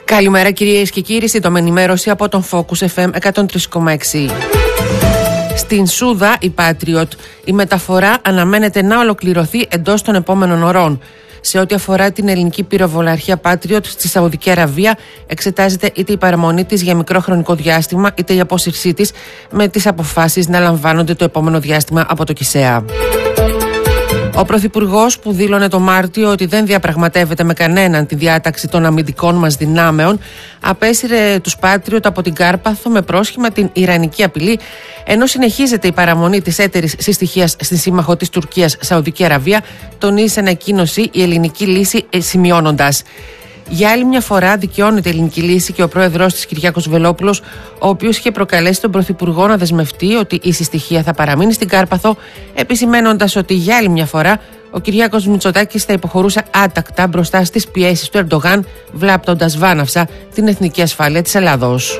Καλημέρα κυρίες και κύριοι, σύντομη ενημέρωση από τον Focus FM 103,6. Στην Σούδα, η Patriot, η μεταφορά αναμένεται να ολοκληρωθεί εντός των επόμενων ωρών. Σε ό,τι αφορά την ελληνική πυροβολαρχία Patriot στη Σαουδική Αραβία, εξετάζεται είτε η παραμονή της για μικρό χρονικό διάστημα, είτε η απόσυρσή της, με τις αποφάσεις να λαμβάνονται το επόμενο διάστημα από το ΚΙΣΕΑ. Ο Πρωθυπουργός, που δήλωνε το Μάρτιο ότι δεν διαπραγματεύεται με κανέναν τη διάταξη των αμυντικών μας δυνάμεων, απέσυρε τους Patriot από την Κάρπαθο με πρόσχημα την ιρανική απειλή, ενώ συνεχίζεται η παραμονή της έτερης συστοιχίας στη σύμμαχο της Τουρκίας Σαουδική Αραβία, τονίζει σε ανακοίνωση η ελληνική λύση, σημειώνοντας: για άλλη μια φορά δικαιώνεται η ελληνική λύση και ο πρόεδρος της Κυριάκος Βελόπουλος, ο οποίος είχε προκαλέσει τον Πρωθυπουργό να δεσμευτεί ότι η συστοιχία θα παραμείνει στην Κάρπαθο, επισημαίνοντας ότι για άλλη μια φορά ο Κυριάκος Μητσοτάκης θα υποχωρούσε άτακτα μπροστά στις πιέσεις του Ερντογάν, βλάπτοντας βάναυσα την εθνική ασφάλεια της Ελλάδος.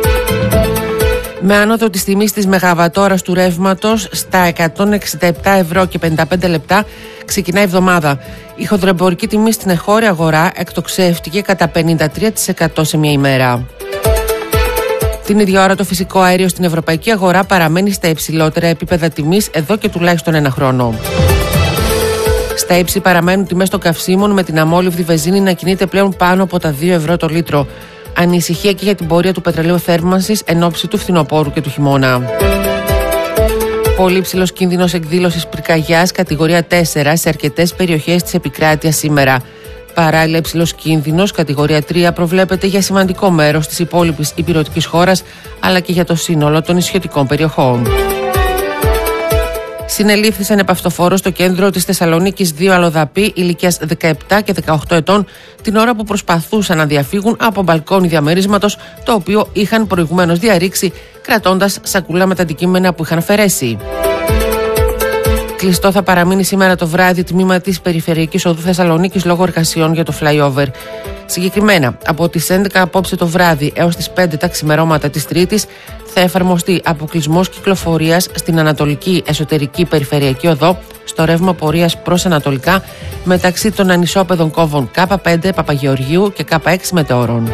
Με άνοδο της τιμής της μεγαβατόρας του ρεύματος στα 167 ευρώ και 55 λεπτά ξεκινάει η εβδομάδα. Η χονδροεμπορική τιμή στην εγχώρια αγορά εκτοξεύτηκε κατά 53% σε μια ημέρα. Την ίδια ώρα το φυσικό αέριο στην ευρωπαϊκή αγορά παραμένει στα υψηλότερα επίπεδα τιμής εδώ και τουλάχιστον ένα χρόνο. Στα ύψη παραμένουν τιμές των καυσίμων, με την αμόλυβδη βενζίνη να κινείται πλέον πάνω από τα 2 ευρώ το λίτρο. Ανησυχία και για την πορεία του πετρελαίου θέρμανσης εν ώψη του φθινοπόρου και του χειμώνα. Πολύ ψηλός κίνδυνος εκδήλωσης πυρκαγιάς κατηγορία 4 σε αρκετές περιοχές της επικράτειας σήμερα. Παράλληλα, υψηλός κίνδυνος κατηγορία 3 προβλέπεται για σημαντικό μέρος της υπόλοιπης ηπειρωτικής χώρας, αλλά και για το σύνολο των νησιωτικών περιοχών. Συνελήφθησαν επαυτοφόρο στο κέντρο της Θεσσαλονίκης 2 αλλοδαποί ηλικίας 17 και 18 ετών, την ώρα που προσπαθούσαν να διαφύγουν από μπαλκόνι διαμερίσματος, το οποίο είχαν προηγουμένως διαρρήξει, κρατώντας σακούλα με τα αντικείμενα που είχαν αφαιρέσει. Κλειστό θα παραμείνει σήμερα το βράδυ τμήμα της Περιφερειακής Οδού Θεσσαλονίκης λόγω εργασιών για το flyover. Συγκεκριμένα, από τις 11 απόψε το βράδυ έως τις 5 τα ξημερώματα της Τρίτης θα εφαρμοστεί αποκλεισμός κυκλοφορίας στην Ανατολική Εσωτερική Περιφερειακή Οδό, στο ρεύμα πορείας προς Ανατολικά, μεταξύ των ανισόπεδων κόμβων K5 Παπαγεωργίου και K6 Μετεώρων.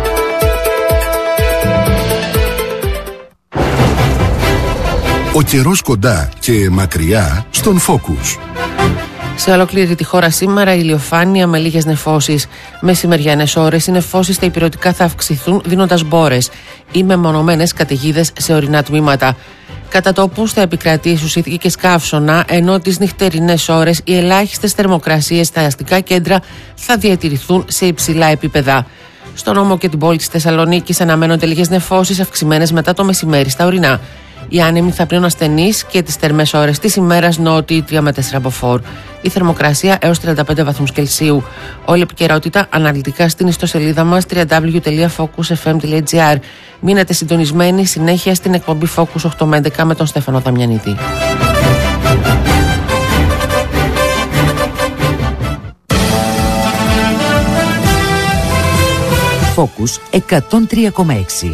Ο καιρός κοντά και μακριά στον Focus. Σε ολόκληρη τη χώρα σήμερα ηλιοφάνεια με λίγες νεφώσεις. Μεσημεριανές ώρες οι νεφώσεις στα ηπειρωτικά θα αυξηθούν, δίνοντας μπόρες ή μεμονωμένες καταιγίδες σε ορεινά τμήματα. Κατά τόπους θα επικρατεί ισουσίτη και καύσωνα, ενώ τις νυχτερινές ώρες οι ελάχιστες θερμοκρασίες στα αστικά κέντρα θα διατηρηθούν σε υψηλά επίπεδα. Στον νόμο και την πόλη της Θεσσαλονίκης αναμένονται λίγες νεφώσεις αυξημένες μετά το μεσημέρι στα ορεινά. Οι άνεμοι θα πλέον ασθενείς και τις θερμές ώρες της ημέρας νότιοι 3 με 4 από φόρ. Η θερμοκρασία έως 35 βαθμούς Κελσίου. Όλη η επικαιρότητα αναλυτικά στην ιστοσελίδα μας www.focusfm.gr. Μείνετε συντονισμένοι συνέχεια στην εκπομπή Focus 8 με 11 με τον Στέφανο Δαμιανίτη. Focus 103,6.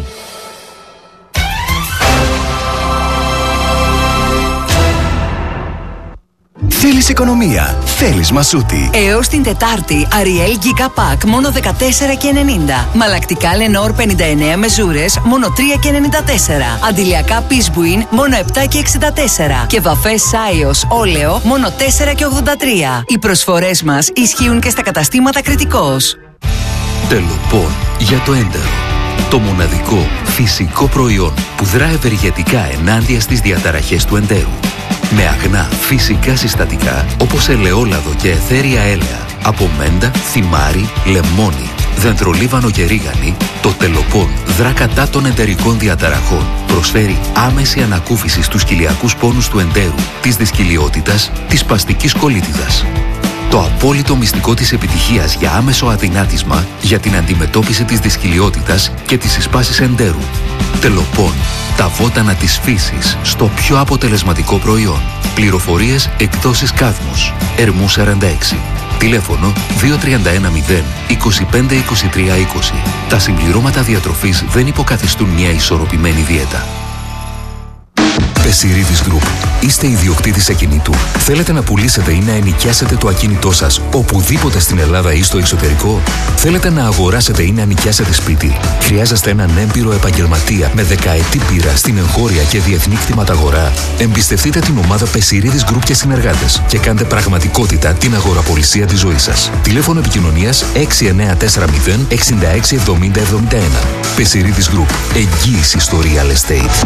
Θέλεις οικονομία, θέλεις Μασούτη. Έως την Τετάρτη, Ariel Giga Pack μόνο 14,90. Μαλακτικά Lenor 59 μεζούρες μόνο 3,94. Αντιλιακά Peacebuin μόνο 7,64. Και βαφές Σάιος Όλεο μόνο 4,83. Οι προσφορές μας ισχύουν και στα καταστήματα Κρητικός. Τελοπών για το έντερο. Το μοναδικό φυσικό προϊόν που δρά ευεργετικά ενάντια στις διαταραχές του εντέρου. Με αγνά φυσικά συστατικά όπως ελαιόλαδο και αιθέρια έλαια, από μέντα, θυμάρι, λεμόνι, δεντρολίβανο και ρίγανη, το Τελοπών δρά κατά των εντερικών διαταραχών. Προσφέρει άμεση ανακούφιση στους κοιλιακούς πόνους του εντέρου, της δυσκυλιότητας, της σπαστικής κολίτιδας. Το απόλυτο μυστικό της επιτυχίας για άμεσο αδυνάτισμα για την αντιμετώπιση της δυσκυλιότητας και της συσπάσης εντέρου. Τελοπών. Τα βότανα της φύσης στο πιο αποτελεσματικό προϊόν. Πληροφορίες εκδόσεις Κάδμος. Ερμού 46. Τηλέφωνο 2310 25 23 20. Τα συμπληρώματα διατροφής δεν υποκαθιστούν μια ισορροπημένη δίαιτα. Πεσιρίδης Group. Είστε ιδιοκτήτης ακινήτου. Θέλετε να πουλήσετε ή να ενοικιάσετε το ακίνητό σας οπουδήποτε στην Ελλάδα ή στο εξωτερικό. Θέλετε να αγοράσετε ή να νοικιάσετε σπίτι. Χρειάζεστε έναν έμπειρο επαγγελματία με δεκαετή πείρα στην εγχώρια και διεθνή κτηματαγορά. Εμπιστευτείτε την ομάδα Πεσιρίδης Group και συνεργάτες και κάντε πραγματικότητα την αγοραπολισία της ζωής σας. Τηλέφωνο επικοινωνίας 6940 66 70 71. Πεσιρίδης Group. Εγγύηση στο real estate.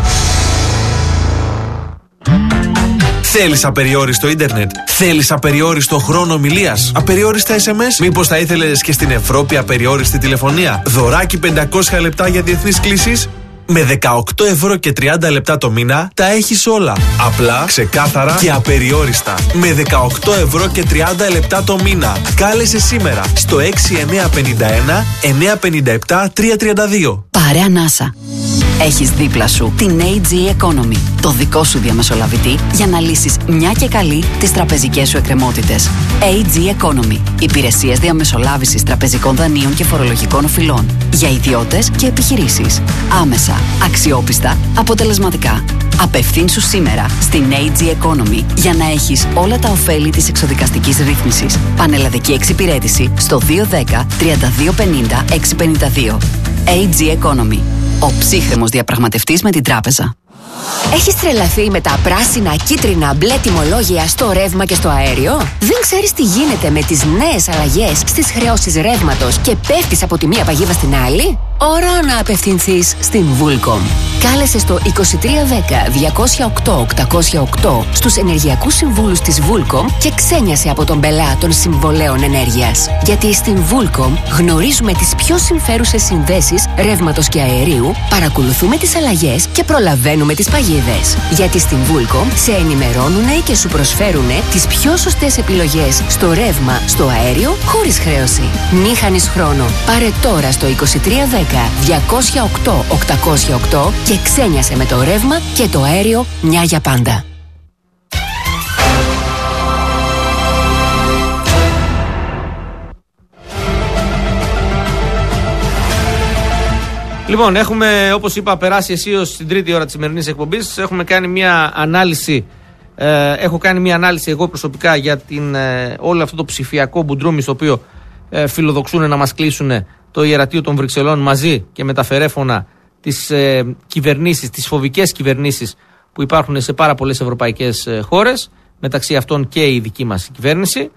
Θέλεις απεριόριστο ίντερνετ? Θέλεις απεριόριστο χρόνο ομιλίας? Απεριόριστα SMS? Μήπως θα ήθελες και στην Ευρώπη απεριόριστη τηλεφωνία? Δωράκι 500 λεπτά για διεθνείς κλήσεις? Με 18 ευρώ και 30 λεπτά το μήνα τα έχεις όλα. Απλά, ξεκάθαρα και απεριόριστα. Με 18 ευρώ και 30 λεπτά το μήνα. Κάλεσε σήμερα στο 6951 957 332. Πάρε ανάσα. Έχεις δίπλα σου την AG Economy, το δικό σου διαμεσολαβητή για να λύσεις μια και καλή τις τραπεζικές σου εκκρεμότητες. AG Economy. Υπηρεσίες διαμεσολάβησης τραπεζικών δανείων και φορολογικών οφειλών. Για ιδιώτες και επιχειρήσεις. Άμεσα, αξιόπιστα, αποτελεσματικά. Απευθύνσου σήμερα στην AG Economy για να έχεις όλα τα ωφέλη της εξοδικαστικής ρύθμισης. Πανελλαδική εξυπηρέτηση στο 210 3250 652. AG Economy. Ο ψύχρεμος διαπραγματευτής με την τράπεζα. Έχεις τρελαθεί με τα πράσινα, κίτρινα, μπλε τιμολόγια στο ρεύμα και στο αέριο? Δεν ξέρεις τι γίνεται με τις νέες αλλαγές στις χρεώσεις ρεύματος και πέφτεις από τη μία παγίδα στην άλλη? Ώρα να απευθυνθείς στην Vulcom. Κάλεσε στο 2310 208 808 στους ενεργειακούς συμβούλους της Vulcom και ξένιασε από τον πελά των συμβολέων ενέργειας. Γιατί στην Vulcom γνωρίζουμε τις πιο συμφέρουσες συνδέσεις ρεύματος και αερίου, παρακολουθούμε τις αλλαγές και προλαβαίνουμε τις παγίδες. Γιατί στην Vulcom σε ενημερώνουνε και σου προσφέρουνε τις πιο σωστές επιλογές στο ρεύμα, στο αέριο, χωρίς χρέωση. Μη χάνεις χρόνο. Πάρε τώρα στο 2310 208 808 και ξένιασε με το ρεύμα και το αέριο μια για πάντα. Λοιπόν, έχουμε, όπως είπα, περάσει αισίως στην τρίτη ώρα της σημερινής εκπομπής. Έχουμε κάνει μια ανάλυση. Έχω κάνει μια ανάλυση εγώ προσωπικά για όλο αυτό το ψηφιακό μπουντρούμι στο οποίο φιλοδοξούν να μας κλείσουν το ιερατείο των Βρυξελών μαζί και με τα φερέφωνα τις κυβερνήσεις, τις φοβικές κυβερνήσεις που υπάρχουν σε πάρα πολλές ευρωπαϊκές χώρες, μεταξύ αυτών και η δική μας κυβέρνηση.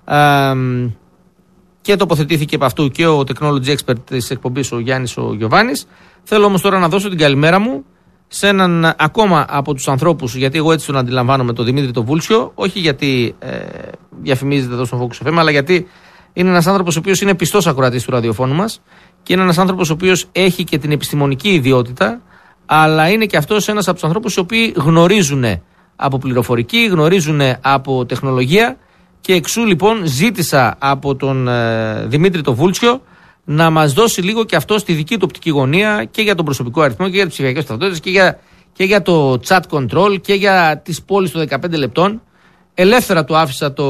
Και τοποθετήθηκε από αυτού και ο technology expert της εκπομπής, ο Γιάννης ο Γιωβάνης. Θέλω όμως τώρα να δώσω την καλημέρα μου σε έναν ακόμα από τους ανθρώπους, γιατί εγώ έτσι τον αντιλαμβάνομαι, τον Δημήτρη τον Βούλσιο, όχι γιατί διαφημίζεται εδώ στον Focus FM, αλλά γιατί είναι ένας άνθρωπος ο οποίος είναι πιστός ακροατής του ραδιοφώνου μας και είναι ένας άνθρωπος ο οποίος έχει και την επιστημονική ιδιότητα, αλλά είναι και αυτός ένας από τους ανθρώπους οι οποίοι γνωρίζουν από πληροφορική, γνωρίζουν από τεχνολογία. Και εξού λοιπόν ζήτησα από τον Δημήτρη τον Βούλτσιο να μας δώσει λίγο και αυτό στη δική του οπτική γωνία και για τον προσωπικό αριθμό και για τις ψηφιακές ταυτότητες και για το chat control και για τις πόλεις των 15 λεπτών. Ελεύθερα του άφησα το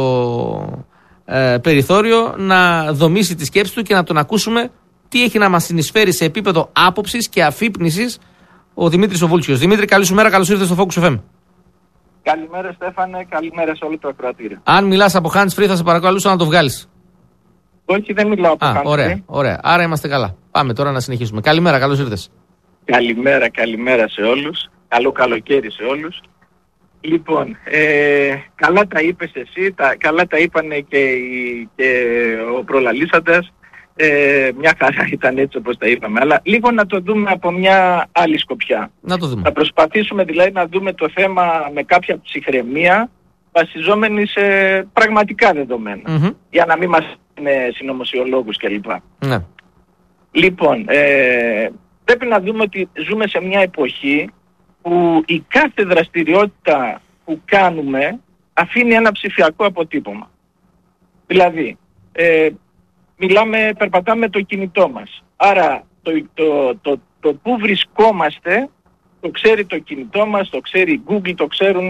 περιθώριο να δομήσει τη σκέψη του και να τον ακούσουμε τι έχει να μας συνεισφέρει σε επίπεδο άποψης και αφύπνισης ο Δημήτρης ο Βούλτσιος. Δημήτρη, καλή σου μέρα, καλώς ήρθες στο Focus FM. Καλημέρα Στέφανε, καλημέρα σε όλο το ακροατήριο. Αν μιλάς από hands free θα σε παρακαλούσα να το βγάλεις. Όχι, δεν μιλάω από hands free. Ωραία, ωραία. Άρα είμαστε καλά. Πάμε τώρα να συνεχίσουμε. Καλημέρα, καλώς ήρθες. Καλημέρα σε όλους. Καλό καλοκαίρι σε όλους. Λοιπόν, καλά τα είπες εσύ, καλά τα είπανε και ο προλαλήσαντας. Μια χαρά ήταν έτσι όπως τα είπαμε, αλλά λίγο να το δούμε από μια άλλη σκοπιά. Να το δούμε. Θα προσπαθήσουμε δηλαδή να δούμε το θέμα με κάποια ψυχραιμία, βασιζόμενοι σε πραγματικά δεδομένα, για να μην μας είναι συνωμοσιολόγους κλπ. Ναι. Λοιπόν, πρέπει να δούμε ότι ζούμε σε μια εποχή που η κάθε δραστηριότητα που κάνουμε αφήνει ένα ψηφιακό αποτύπωμα. Δηλαδή, περπατάμε το κινητό μας. Άρα το που βρισκόμαστε το ξέρει το κινητό μας, το ξέρει η Google, το ξέρουν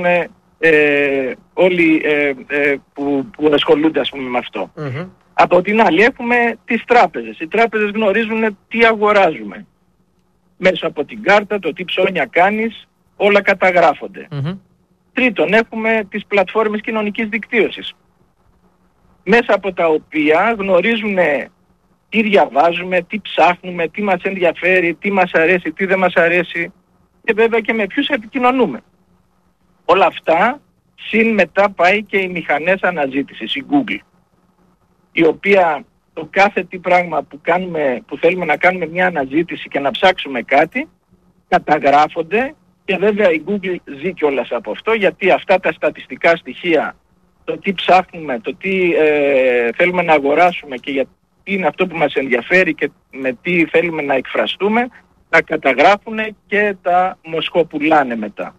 όλοι που ασχολούνται ας πούμε με αυτό. Από την άλλη έχουμε τις τράπεζες. Οι τράπεζες γνωρίζουν τι αγοράζουμε. Μέσα από την κάρτα, το τι ψώνια κάνεις, όλα καταγράφονται. Τρίτον, έχουμε τις πλατφόρμες κοινωνικής δικτύωσης, μέσα από τα οποία γνωρίζουν τι διαβάζουμε, τι ψάχνουμε, τι μας ενδιαφέρει, τι μας αρέσει, τι δεν μας αρέσει και βέβαια και με ποιους επικοινωνούμε. Όλα αυτά συν μετά πάει και οι μηχανές αναζήτησης, η Google, η οποία το κάθε τι πράγμα που θέλουμε να κάνουμε μια αναζήτηση και να ψάξουμε κάτι, καταγράφονται και βέβαια η Google ζει κιόλας από αυτό, γιατί αυτά τα στατιστικά στοιχεία, το τι ψάχνουμε, το τι θέλουμε να αγοράσουμε και γιατί είναι αυτό που μας ενδιαφέρει και με τι θέλουμε να εκφραστούμε, τα καταγράφουν και τα μοσχοπουλάνε μετά.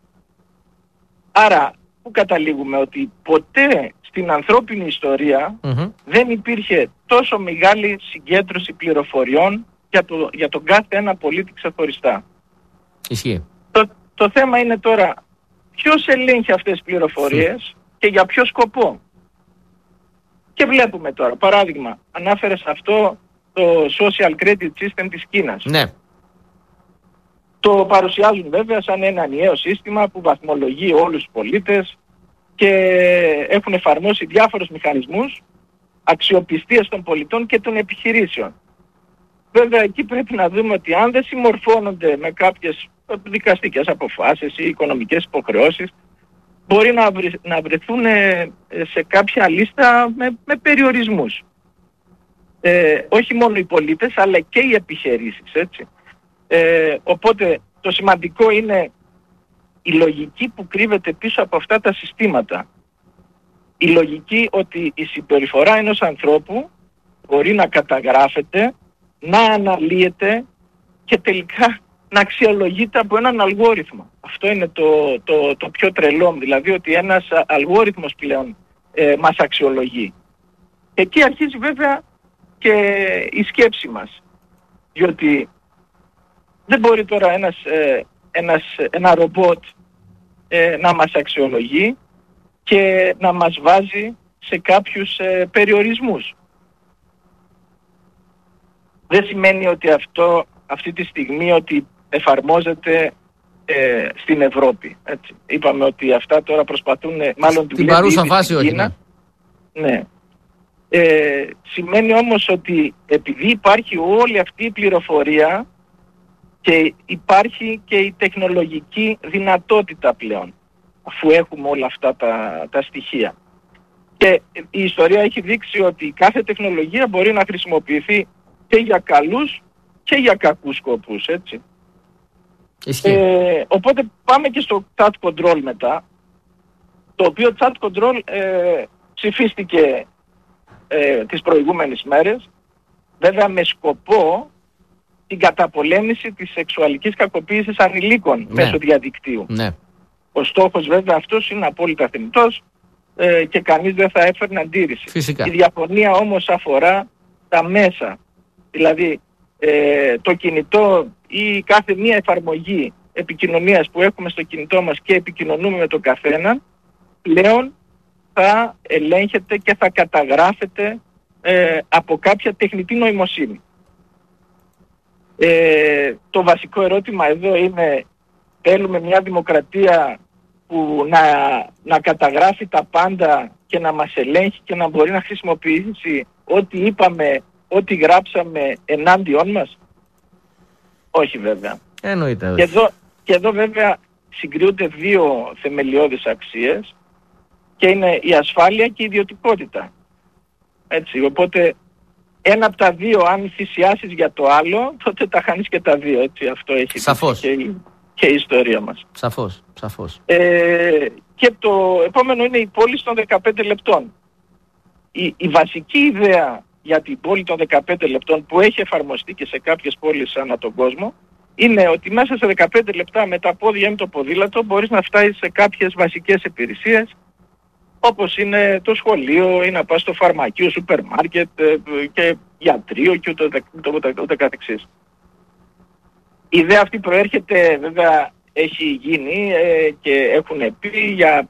Άρα, πού καταλήγουμε? Ότι ποτέ στην ανθρώπινη ιστορία δεν υπήρχε τόσο μεγάλη συγκέντρωση πληροφοριών για τον κάθε ένα πολίτη ξεχωριστά. Ισχύει. Το θέμα είναι τώρα ποιος ελέγχει αυτές τις πληροφορίες και για ποιο σκοπό. Και βλέπουμε τώρα, παράδειγμα, ανάφερες αυτό το social credit system της Κίνας. Ναι. Το παρουσιάζουν βέβαια σαν ένα ενιαίο σύστημα που βαθμολογεί όλους τους πολίτες και έχουν εφαρμόσει διάφορους μηχανισμούς αξιοπιστίας των πολιτών και των επιχειρήσεων. Βέβαια εκεί πρέπει να δούμε ότι αν δεν συμμορφώνονται με κάποιες δικαστικές αποφάσεις ή οικονομικές υποχρεώσεις, μπορεί να βρεθούν σε κάποια λίστα με περιορισμούς. Όχι μόνο οι πολίτες αλλά και οι επιχειρήσεις, έτσι. Οπότε το σημαντικό είναι η λογική που κρύβεται πίσω από αυτά τα συστήματα. Η λογική ότι η συμπεριφορά ενός ανθρώπου μπορεί να καταγράφεται, να αναλύεται και τελικά να αξιολογείται από έναν αλγόριθμο. Αυτό είναι το πιο τρελό, δηλαδή ότι ένας αλγόριθμος πλέον μας αξιολογεί. Εκεί αρχίζει βέβαια και η σκέψη μας. Διότι δεν μπορεί τώρα ένα ρομπότ να μας αξιολογεί και να μας βάζει σε κάποιους περιορισμούς. Δεν σημαίνει ότι αυτή τη στιγμή ότι εφαρμόζεται στην Ευρώπη. Έτσι. Είπαμε ότι αυτά τώρα προσπαθούν, μάλλον την παρούσα φάση όχι. Ναι. Σημαίνει όμως ότι επειδή υπάρχει όλη αυτή η πληροφορία και υπάρχει και η τεχνολογική δυνατότητα πλέον, αφού έχουμε όλα αυτά τα στοιχεία. Και η ιστορία έχει δείξει ότι κάθε τεχνολογία μπορεί να χρησιμοποιηθεί και για καλούς και για κακούς σκοπούς, έτσι. Οπότε πάμε και στο chat control μετά, το οποίο chat control ψηφίστηκε τις προηγούμενες μέρες, βέβαια με σκοπό την καταπολέμηση της σεξουαλικής κακοποίησης ανηλίκων μέσω διαδικτύου. Ναι. Ο στόχος βέβαια αυτός είναι απόλυτα θεμιτός και κανείς δεν θα έφερνε αντίρρηση. Φυσικά. Η διαφωνία όμως αφορά τα μέσα. Δηλαδή το κινητό ή κάθε μία εφαρμογή επικοινωνίας που έχουμε στο κινητό μας και επικοινωνούμε με τον καθένα, πλέον θα ελέγχεται και θα καταγράφεται από κάποια τεχνητή νοημοσύνη. Το βασικό ερώτημα εδώ είναι, θέλουμε μια δημοκρατία που να καταγράφει τα πάντα και να μας ελέγχει και να μπορεί να χρησιμοποιήσει ό,τι είπαμε, ό,τι γράψαμε ενάντιον μας? Όχι βέβαια. Εννοείται. Και εδώ βέβαια συγκρίνονται δύο θεμελιώδεις αξίες και είναι η ασφάλεια και η ιδιωτικότητα. Έτσι, οπότε ένα από τα δύο, αν θυσιάσεις για το άλλο, τότε τα χάνεις και τα δύο. Έτσι, αυτό έχει και η ιστορία μας. Σαφώς. Και το επόμενο είναι η πόλη των 15 λεπτών. Η βασική ιδέα για την πόλη των 15 λεπτών που έχει εφαρμοστεί και σε κάποιες πόλεις ανά τον κόσμο είναι ότι μέσα σε 15 λεπτά με τα πόδια ή με το ποδήλατο μπορείς να φτάσεις σε κάποιες βασικές υπηρεσίες, όπως είναι το σχολείο ή να πας στο φαρμακείο, σούπερ μάρκετ και γιατρείο και ούτε καθεξής. Η ιδέα αυτή προέρχεται, βέβαια έχει γίνει και έχουν πει για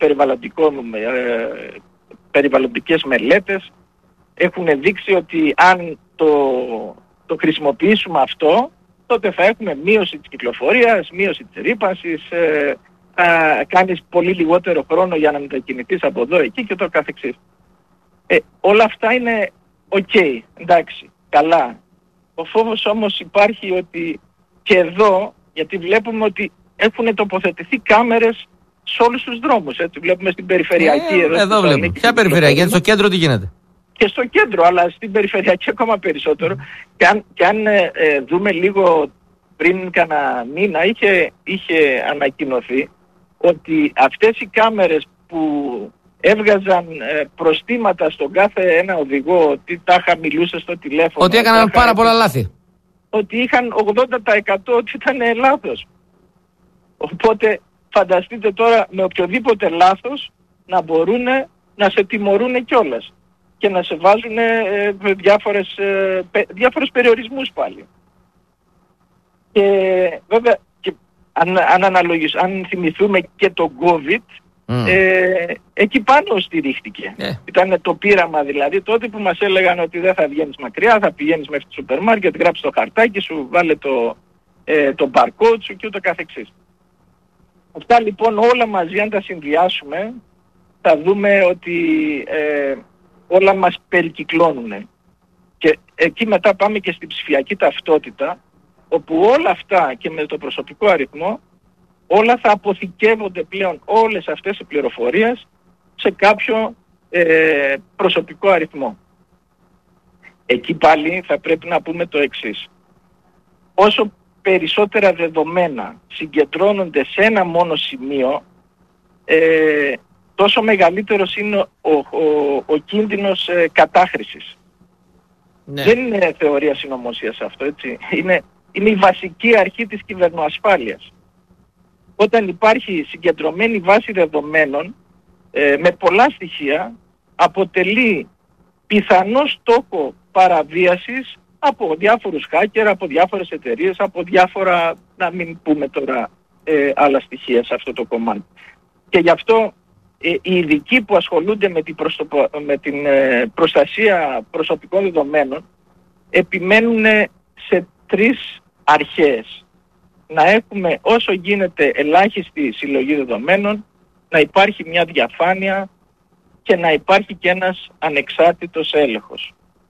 περιβαλλοντικές μελέτες, έχουν δείξει ότι αν το χρησιμοποιήσουμε αυτό τότε θα έχουμε μείωση της κυκλοφορίας, μείωση της ρύπανσης, θα κάνεις πολύ λιγότερο χρόνο για να μετακινηθείς από εδώ εκεί και το καθεξής. Όλα αυτά είναι ok, εντάξει, καλά. Ο φόβος όμως υπάρχει ότι και εδώ, γιατί βλέπουμε ότι έχουν τοποθετηθεί κάμερες σε όλους τους δρόμους, έτσι, βλέπουμε στην περιφερειακή εδώ βλέπουμε. Ποια περιφερειακή, γιατί στο κέντρο τι γίνεται? Και στο κέντρο, αλλά στην περιφερειακή ακόμα περισσότερο. Και αν δούμε λίγο πριν κάνα μήνα, είχε ανακοινωθεί ότι αυτές οι κάμερες που έβγαζαν προστήματα στον κάθε ένα οδηγό, ότι τάχα μιλούσε στο τηλέφωνο, ότι έκαναν πάρα πολλά λάθη, ότι είχαν 80% ότι ήταν λάθος. Οπότε φανταστείτε τώρα με οποιοδήποτε λάθος να μπορούν να σε τιμωρούν κιόλας και να σε βάζουν διάφορες περιορισμούς πάλι. Και βέβαια αν θυμηθούμε και το COVID, εκεί πάνω στηρίχτηκε. Ήταν το πείραμα δηλαδή τότε που μας έλεγαν ότι δεν θα βγαίνεις μακριά, θα πηγαίνεις μέχρι το σούπερ μάρκετ, γράψεις το χαρτάκι σου, βάλε το barcode σου και ούτω καθεξής. Αυτά λοιπόν όλα μαζί αν τα συνδυάσουμε θα δούμε ότι όλα μας περικυκλώνουν. Και εκεί μετά πάμε και στην ψηφιακή ταυτότητα, όπου όλα αυτά και με το προσωπικό αριθμό όλα θα αποθηκεύονται πλέον, όλες αυτές οι πληροφορίες σε κάποιο προσωπικό αριθμό. Εκεί πάλι θα πρέπει να πούμε το εξής. Όσο περισσότερα δεδομένα συγκεντρώνονται σε ένα μόνο σημείο, τόσο μεγαλύτερος είναι ο κίνδυνος κατάχρησης. Ναι. Δεν είναι θεωρία συνωμοσίας αυτό, έτσι. Είναι η βασική αρχή της κυβερνοασφάλειας. Όταν υπάρχει συγκεντρωμένη βάση δεδομένων με πολλά στοιχεία, αποτελεί πιθανό στόχο παραβίασης από διάφορους hacker, από διάφορες εταιρείες, από διάφορα, να μην πούμε τώρα άλλα στοιχεία σε αυτό το κομμάτι. Και γι' αυτό οι ειδικοί που ασχολούνται με την προστασία προσωπικών δεδομένων επιμένουν σε 3 αρχές. Να έχουμε όσο γίνεται ελάχιστη συλλογή δεδομένων, να υπάρχει μια διαφάνεια και να υπάρχει και ένας ανεξάρτητος έλεγχος.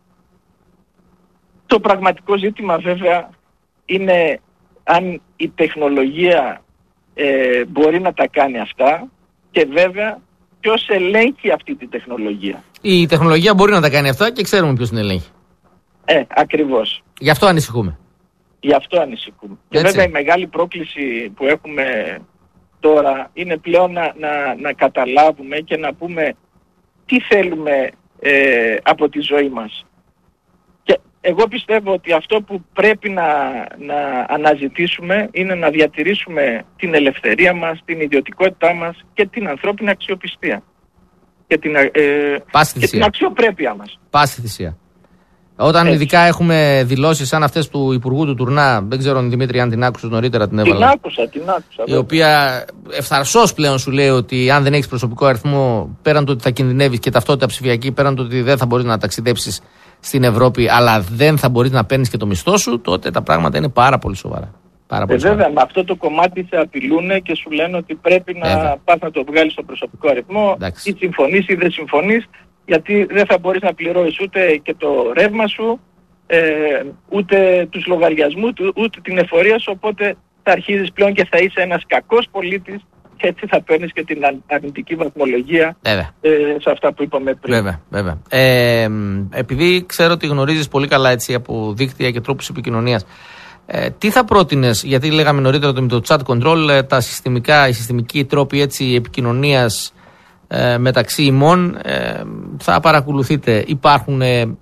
Το πραγματικό ζήτημα βέβαια είναι αν η τεχνολογία μπορεί να τα κάνει αυτά και βέβαια ποιος ελέγχει αυτή τη τεχνολογία. Η τεχνολογία μπορεί να τα κάνει αυτά και ξέρουμε ποιος την ελέγχει. Ακριβώς. Γι' αυτό ανησυχούμε. Γι' αυτό ανησυχούμε. Και βέβαια η μεγάλη πρόκληση που έχουμε τώρα είναι πλέον να καταλάβουμε και να πούμε τι θέλουμε από τη ζωή μας. Και εγώ πιστεύω ότι αυτό που πρέπει να αναζητήσουμε είναι να διατηρήσουμε την ελευθερία μας, την ιδιωτικότητά μας και την ανθρώπινη αξιοπιστία. Και την αξιοπρέπεια μας. Πάση θυσία. Όταν ειδικά έχουμε δηλώσεις σαν αυτές του Υπουργού του Τουρνά, δεν ξέρω Δημήτρη αν την άκουσες νωρίτερα, την έβαλα. Την άκουσα. Η οποία ευθαρσώς πλέον σου λέει ότι αν δεν έχεις προσωπικό αριθμό, πέραν το ότι θα κινδυνεύεις και ταυτότητα ψηφιακή, πέραν το ότι δεν θα μπορείς να ταξιδέψεις στην Ευρώπη, αλλά δεν θα μπορείς να παίρνεις και το μισθό σου, τότε τα πράγματα είναι πάρα πολύ σοβαρά. Βέβαια, με αυτό το κομμάτι σε απειλούν και σου λένε ότι πρέπει να πας να το βγάλεις στο προσωπικό αριθμό, ή συμφωνείς ή δεν συμφωνείς. Γιατί δεν θα μπορείς να πληρώσεις ούτε και το ρεύμα σου, ούτε τους λογαριασμούς, ούτε την εφορία σου, οπότε θα αρχίζεις πλέον και θα είσαι ένας κακός πολίτης και έτσι θα παίρνεις και την αρνητική βαθμολογία σε αυτά που είπαμε πριν. Βέβαια. Επειδή ξέρω ότι γνωρίζεις πολύ καλά έτσι από δίκτυα και τρόπους επικοινωνίας, τι θα πρότεινες, γιατί λέγαμε νωρίτερα ότι με το chat control οι συστημικοί τρόποι έτσι επικοινωνίας μεταξύ ημών θα παρακολουθείτε. Υπάρχουν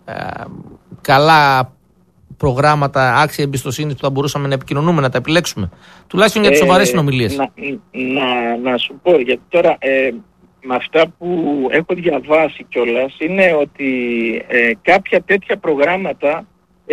καλά προγράμματα άξια εμπιστοσύνης που θα μπορούσαμε να επικοινωνούμε, να τα επιλέξουμε, τουλάχιστον για τις σοβαρές συνομιλίες. Να σου πω, γιατί τώρα με αυτά που έχω διαβάσει κιόλας είναι ότι κάποια τέτοια προγράμματα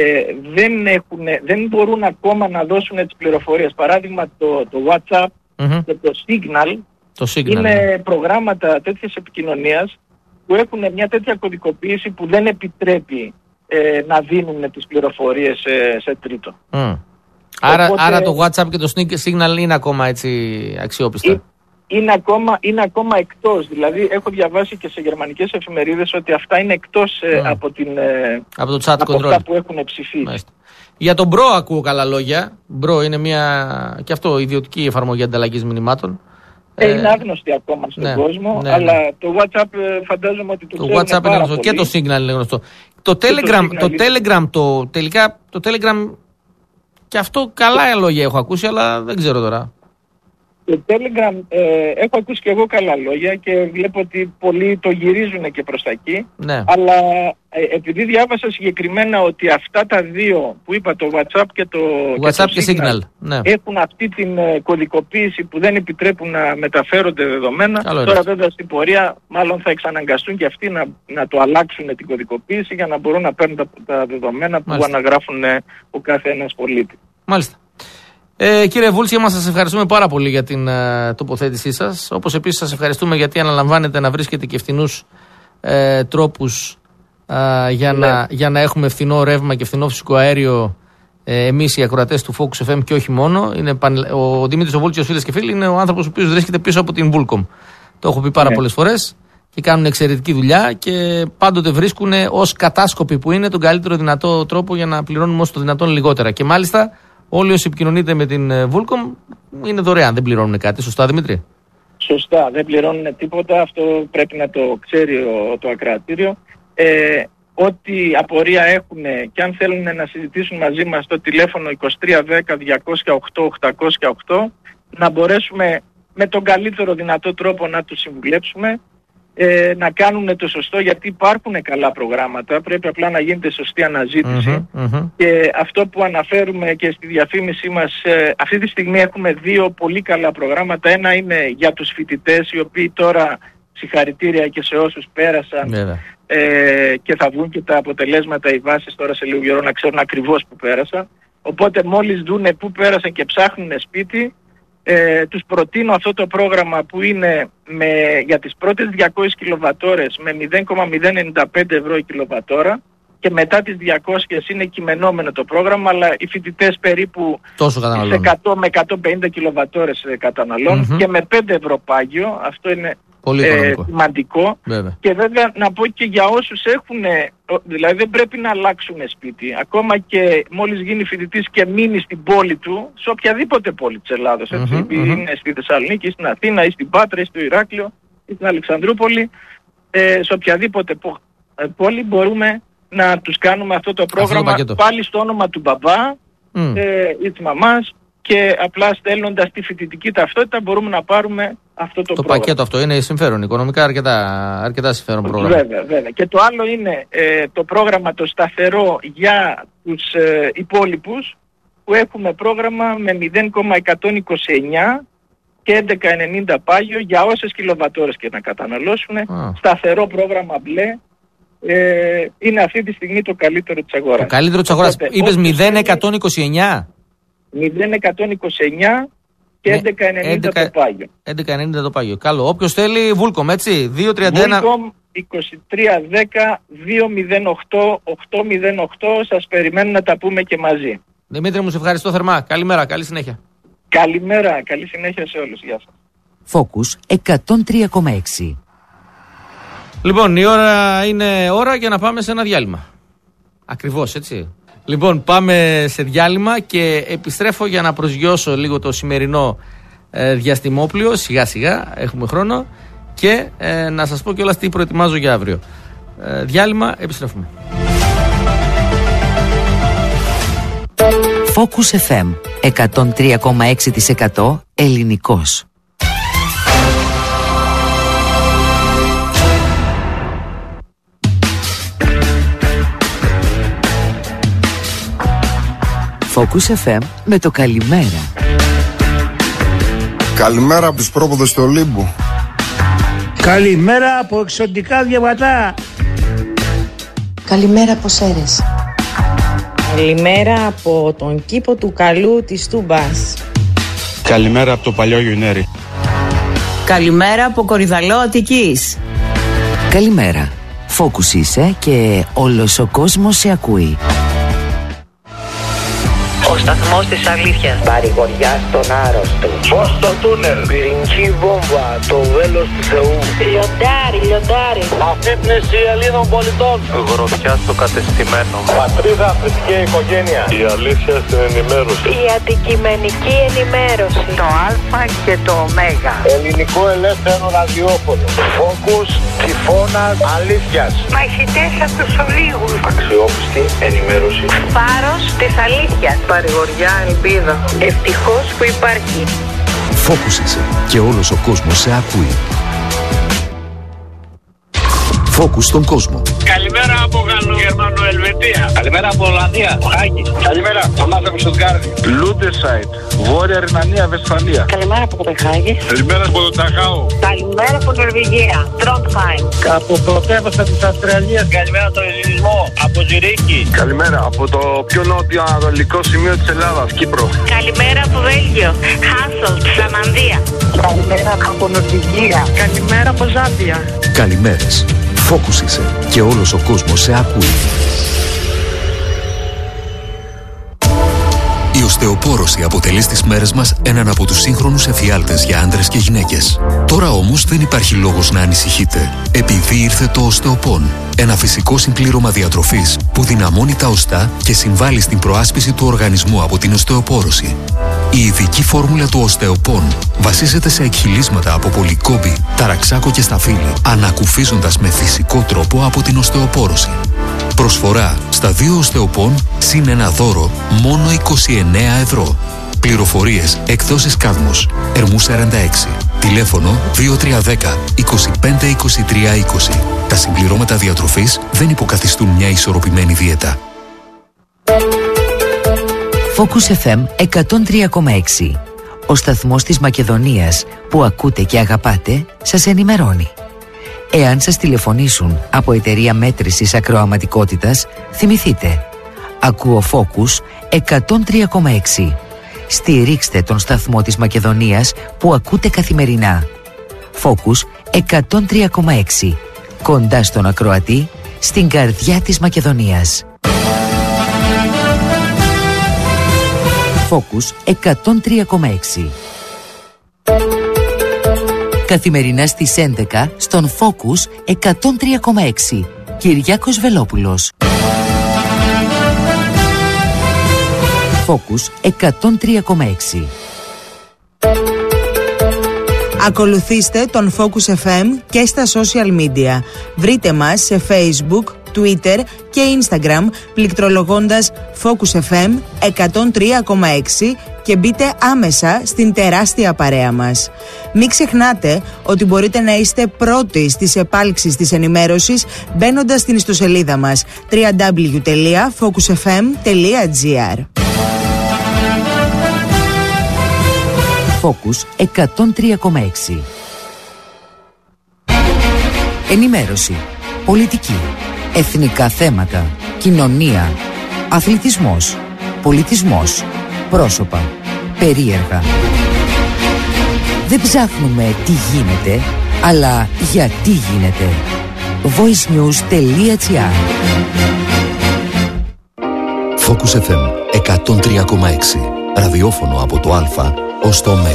δεν μπορούν ακόμα να δώσουν τις πληροφορίες. Παράδειγμα το WhatsApp και το Signal είναι προγράμματα τέτοιας επικοινωνίας που έχουν μια τέτοια κωδικοποίηση που δεν επιτρέπει να δίνουν τις πληροφορίες σε τρίτο. Άρα το WhatsApp και το Signal είναι ακόμα έτσι αξιόπιστα. Είναι ακόμα εκτός. Δηλαδή έχω διαβάσει και σε γερμανικές εφημερίδες ότι αυτά είναι εκτός από το chat από control. αυτά που έχουν ψηφίσει. Μάλιστα. Για τον Bro ακούω καλά λόγια. Bro είναι μια και αυτό ιδιωτική εφαρμογή ανταλλαγής μηνυμάτων. Είναι άγνωστη ακόμα στον κόσμο, αλλά το WhatsApp φαντάζομαι ότι το WhatsApp είναι γνωστό και το Signal είναι γνωστό. Το Telegram και αυτό καλά λόγια έχω ακούσει, αλλά δεν ξέρω τώρα. Το Telegram έχω ακούσει και εγώ καλά λόγια και βλέπω ότι πολλοί το γυρίζουν και προς τα εκεί. Ναι. Αλλά επειδή διάβασα συγκεκριμένα ότι αυτά τα δύο που είπα, το WhatsApp και το Signal, ναι, έχουν αυτή την κωδικοποίηση που δεν επιτρέπουν να μεταφέρονται δεδομένα. Τώρα βέβαια στην πορεία μάλλον θα εξαναγκαστούν και αυτοί να το αλλάξουν την κωδικοποίηση για να μπορούν να παίρνουν τα δεδομένα που αναγράφουν ο κάθε ένας πολίτης. Μάλιστα. Κύριε Βούλτσια, σας ευχαριστούμε πάρα πολύ για την τοποθέτησή σας. Όπως επίσης σας ευχαριστούμε γιατί αναλαμβάνετε να βρίσκετε και φθηνούς τρόπους για να έχουμε φθηνό ρεύμα και φθηνό φυσικό αέριο εμείς οι ακροατές του Focus FM και όχι μόνο. Ο Δημήτρης ο Βούλτσιος, φίλες και φίλοι, είναι ο άνθρωπος ο οποίος βρίσκεται πίσω από την Vulcom. Το έχω πει πάρα πολλές φορές και κάνουν εξαιρετική δουλειά και πάντοτε βρίσκουν ως κατάσκοποι που είναι τον καλύτερο δυνατό τρόπο για να πληρώνουμε όσο το δυνατόν λιγότερα. Και μάλιστα όλοι όσοι επικοινωνείτε με την Vulcom είναι δωρεάν, δεν πληρώνουν κάτι. Σωστά, Δημήτρη? Σωστά, δεν πληρώνουν τίποτα. Αυτό πρέπει να το ξέρει το ακροατήριο. Ό,τι απορία έχουν και αν θέλουν να συζητήσουν μαζί μας στο τηλέφωνο 2310-208-808 να μπορέσουμε με τον καλύτερο δυνατό τρόπο να τους συμβουλέψουμε, να κάνουν το σωστό, γιατί υπάρχουν καλά προγράμματα, πρέπει απλά να γίνεται σωστή αναζήτηση. Και αυτό που αναφέρουμε και στη διαφήμισή μας, αυτή τη στιγμή έχουμε δύο πολύ καλά προγράμματα. Ένα είναι για τους φοιτητές, οι οποίοι τώρα, συγχαρητήρια και σε όσους πέρασαν, και θα βγουν και τα αποτελέσματα, οι βάσεις τώρα σε λίγο καιρό να ξέρουν ακριβώς που πέρασαν. Οπότε μόλις δούνε που πέρασαν και ψάχνουν σπίτι, τους προτείνω αυτό το πρόγραμμα που είναι για τις πρώτες 200 κιλοβατόρες με 0,095 ευρώ η κιλοβατόρα και μετά τις 200 είναι κειμενόμενο το πρόγραμμα, αλλά οι φοιτητές περίπου 100 με 150 κιλοβατόρες καταναλώνουν και με 5 ευρώ πάγιο. Αυτό είναι πολύ σημαντικό. Και βέβαια να πω και για όσους έχουν, δηλαδή δεν πρέπει να αλλάξουν σπίτι. Ακόμα και μόλις γίνει φοιτητής και μείνει στην πόλη του, σε οποιαδήποτε πόλη της Ελλάδος, είναι στη Θεσσαλονίκη, στην Αθήνα ή στην Πάτρα ή στο Ηράκλειο ή στην Αλεξανδρούπολη, σε οποιαδήποτε πόλη μπορούμε να τους κάνουμε αυτό το πρόγραμμα πάλι στο όνομα του μπαμπά ή της μαμάς, και απλά στέλνοντας τη φοιτητική ταυτότητα μπορούμε να πάρουμε αυτό το πρόγραμμα. Πακέτο αυτό είναι συμφέρον, οικονομικά αρκετά συμφέρον πρόγραμμα. Βέβαια. Και το άλλο είναι το πρόγραμμα το σταθερό για τους υπόλοιπους, που έχουμε πρόγραμμα με 0,129 και 11,90 πάγιο για όσες κιλοβατόρες και να καταναλώσουν. Σταθερό πρόγραμμα μπλε. Είναι αυτή τη στιγμή το καλύτερο της αγοράς. Το καλύτερο της αγοράς. Είπες 0,129. 0,129 και 11,90 το πάγιο. 11,90 το πάγιο. Καλό. Όποιος θέλει, Vulcom, έτσι. 231. Vulcom 2310-208-808. Σας περιμένω να τα πούμε και μαζί. Δημήτρη μου, σε ευχαριστώ θερμά. Καλημέρα, καλή συνέχεια. Καλημέρα, καλή συνέχεια σε όλους. Γεια σας. Focus 103,6. Λοιπόν, η ώρα είναι ώρα για να πάμε σε ένα διάλειμμα. Ακριβώς, έτσι. Λοιπόν, πάμε σε διάλειμμα και επιστρέφω για να προσγειώσω λίγο το σημερινό διαστημόπλιο. Σιγά σιγά, έχουμε χρόνο. Και να σας πω κιόλας τι προετοιμάζω για αύριο. Διάλειμμα, επιστρέφουμε. Focus FM 103,6% ελληνικός. Focus FM με το καλημέρα. Καλημέρα από τους πρόποδες του Ολύμπου. Καλημέρα από εξωτικά διαβατά. Καλημέρα από Σέρες. Καλημέρα από τον κήπο του Καλού της Τούμπας. Καλημέρα από το παλιό Γιουνέρι. Καλημέρα από Κορυδαλό Αττικής. Καλημέρα. Focus είσαι και όλος ο κόσμος σε ακούει. Ο σταθμός της αλήθειας. Παρηγοριά στον άρρωστο. Φως στο τούνελ. Πυρηνική βόμβα, το βέλος του Θεού. Λιοντάρι. Αφύπνιση Ελλήνων πολιτών. Γροθιά στο κατεστημένο. Πατρίδα, θρησκεία, οικογένεια. Η αλήθεια στην ενημέρωση. Η αντικειμενική ενημέρωση. Το Α και το Ω. Ελληνικό ελεύθερο ραδιόφωνο. Φόκους, τυφώνας, αλήθειας. Μαχητές από τους ολίγους. Αξιόπιστη ενημέρωση. Φάρος της αλήθειας. Παρηγοριά, ελπίδα. Ευτυχώς που υπάρχει. Focus είσαι και όλος ο κόσμος σε ακούει. Focus στον κόσμο. Καλημέρα από Γερμανοελβετία. Καλημέρα από Ολλανδία. Χάγης. Καλημέρα από Μάζα από Στουτγκάρδη. Λούντεσάιτ. Βόρεια Ρινανία, Βεσφαλία. Καλημέρα από Κοπενχάγη. Καλημέρα από το Ταχάου. Καλημέρα από Νορβηγία. Τρόντχαϊμ. Από πρωτεύουσα της Αυστραλίας. Καλημέρα από τον Ελληνισμό. Από Ζυρίχη. Καλημέρα από το πιο νότιο ανατολικό σημείο της Ελλάδας, Κύπρο. Καλημέρα από Βέλγιο. Χάσολτ, Φλαμανδία. Καλημέρα από Νορβηγία. Καλημέρα από Ζάμπια. Καλημέρες. Focus είσαι και όλος ο κόσμος σε ακούει. Η οστεοπόρωση αποτελεί στις μέρες μας έναν από τους σύγχρονους εφιάλτες για άντρες και γυναίκες. Τώρα όμως δεν υπάρχει λόγος να ανησυχείτε, επειδή ήρθε το οστεοπόν. Ένα φυσικό συμπλήρωμα διατροφής που δυναμώνει τα οστά και συμβάλλει στην προάσπιση του οργανισμού από την οστεοπόρωση. Η ειδική φόρμουλα του οστεοπόν βασίζεται σε εκχυλίσματα από πολυκόμπη, ταραξάκο και σταφύλι, ανακουφίζοντας με φυσικό τρόπο από την οστεοπόρωση. Προσφορά στα 2 οστεοπόν συν ένα δώρο μόνο 29 ευρώ. Πληροφορίες εκδόσεις Κάδμος, Ερμού 46. Τηλέφωνο 2310 25 23 20. Τα συμπληρώματα διατροφής δεν υποκαθιστούν μια ισορροπημένη δίαιτα. Focus FM 103,6. Ο σταθμός της Μακεδονίας που ακούτε και αγαπάτε σας ενημερώνει. Εάν σας τηλεφωνήσουν από εταιρεία μέτρησης ακροαματικότητας, θυμηθείτε. Ακούω Focus 103,6. Στηρίξτε τον σταθμό της Μακεδονίας που ακούτε καθημερινά. Focus 103,6. Κοντά στον ακροατή, στην καρδιά της Μακεδονίας. Focus 103,6. Καθημερινά στις 11 στον Focus 103,6. Κυριάκος Βελόπουλος. Focus 103,6. Ακολουθήστε τον Focus FM και στα social media. Βρείτε μας σε Facebook, Twitter και Instagram πληκτρολογώντας Focus FM 103,6 και μπείτε άμεσα στην τεράστια παρέα μας. Μην ξεχνάτε ότι μπορείτε να είστε πρώτοι στις επάλξεις της ενημέρωσης μπαίνοντας στην ιστοσελίδα μας www.focusfm.gr. Focus 103,6. Ενημέρωση, πολιτική, εθνικά θέματα, κοινωνία, αθλητισμός, πολιτισμός, πρόσωπα, περίεργα. Δεν ψάχνουμε τι γίνεται, αλλά γιατί γίνεται. voicenews.gr. Focus FM 103,6. Ραδιόφωνο από το Α ως το Ω.